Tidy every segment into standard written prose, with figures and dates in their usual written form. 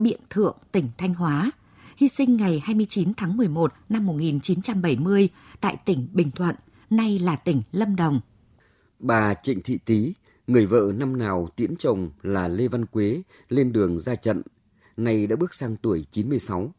Biện Thượng, tỉnh Thanh Hóa, hy sinh ngày 29 tháng 11 năm 1970 tại tỉnh Bình Thuận, nay là tỉnh Lâm Đồng. Bà Trịnh Thị Tý, người vợ năm nào tiễn chồng là Lê Văn Quế lên đường ra trận, nay đã bước sang tuổi 96.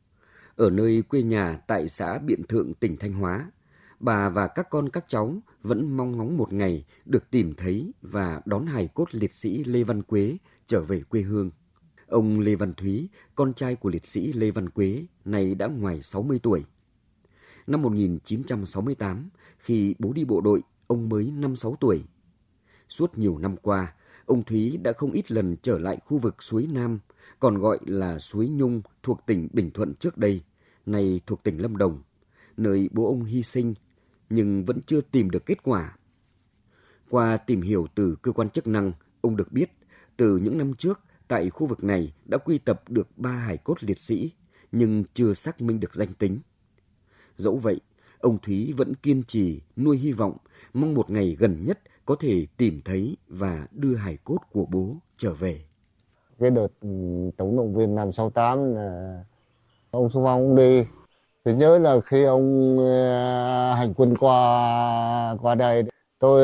Ở nơi quê nhà tại xã Biện Thượng, tỉnh Thanh Hóa, bà và các con các cháu vẫn mong ngóng một ngày được tìm thấy và đón hài cốt liệt sĩ Lê Văn Quế trở về quê hương. Ông Lê Văn Thúy, con trai của liệt sĩ Lê Văn Quế, nay đã ngoài 60 tuổi. Năm 1968, khi bố đi bộ đội, ông mới 5-6 tuổi. Suốt nhiều năm qua, ông Thúy đã không ít lần trở lại khu vực suối Nam, còn gọi là suối Nhung thuộc tỉnh Bình Thuận trước đây, nay thuộc tỉnh Lâm Đồng, nơi bố ông hy sinh, nhưng vẫn chưa tìm được kết quả. Qua tìm hiểu từ cơ quan chức năng, ông được biết, từ những năm trước, tại khu vực này đã quy tập được 3 hài cốt liệt sĩ, nhưng chưa xác minh được danh tính. Dẫu vậy, ông Thúy vẫn kiên trì, nuôi hy vọng, mong một ngày gần nhất có thể tìm thấy và đưa hài cốt của bố trở về. Cái đợt tổng động viên năm 68 là ông xung phong ông đi. Tôi nhớ là khi ông hành quân qua đây, tôi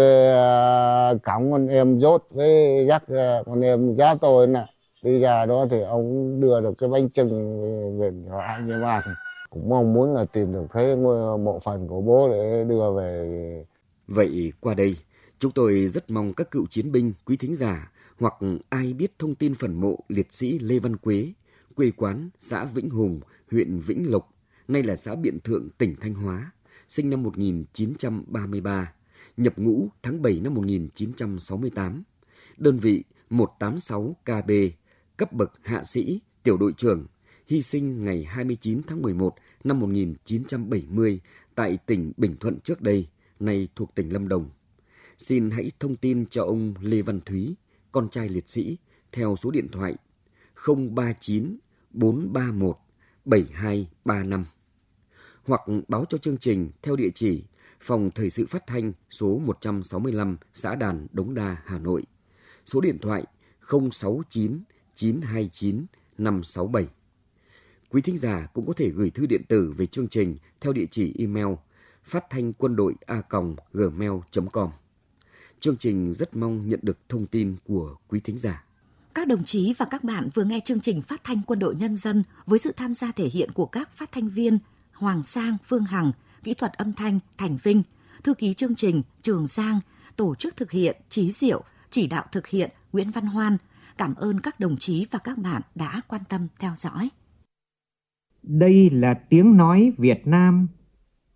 cõng con em dốt với dắt con em giáp tôi đi ra đó thì ông đưa được cái bánh chưng về cho anh em ăn. Cũng mong muốn là tìm được thấy mộ phần của bố để đưa về. Vậy qua đây, chúng tôi rất mong các cựu chiến binh, quý thính giả hoặc ai biết thông tin phần mộ liệt sĩ Lê Văn Quế, quê quán xã Vĩnh Hùng, huyện Vĩnh Lộc, nay là xã Biện Thượng, tỉnh Thanh Hóa, sinh năm 1933, nhập ngũ tháng 7 năm 1968, đơn vị 186 KB, cấp bậc hạ sĩ, tiểu đội trưởng, hy sinh ngày 29 tháng 11 năm 1970 tại tỉnh Bình Thuận trước đây, nay thuộc tỉnh Lâm Đồng. Xin hãy thông tin cho ông Lê Văn Thúy, con trai liệt sĩ, theo số điện thoại 039 431 7235 hoặc báo cho chương trình theo địa chỉ Phòng Thời sự Phát thanh số 165 xã Đàn, Đống Đa, Hà Nội. Số điện thoại 069 929 567. Quý thính giả cũng có thể gửi thư điện tử về chương trình theo địa chỉ email fatthanhquandoi@gmail.com. Chương trình rất mong nhận được thông tin của quý thính giả. Các đồng chí và các bạn vừa nghe chương trình Phát thanh Quân đội Nhân dân với sự tham gia thể hiện của các phát thanh viên Hoàng Sang, Phương Hằng, kỹ thuật âm thanh Thành Vinh, thư ký chương trình Trường Giang, tổ chức thực hiện Chí Diệu, chỉ đạo thực hiện Nguyễn Văn Hoan. Cảm ơn các đồng chí và các bạn đã quan tâm theo dõi. Đây là tiếng nói Việt Nam